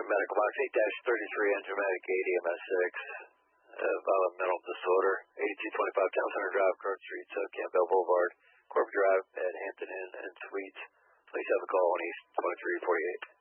medical box 8-33 on dramatic ADMS6. Violent mental disorder. 8225 Town Center Drive, Court Street, Campbell Boulevard, Corbin Drive at Hampton Inn and Suites. Please have a call on East 2348.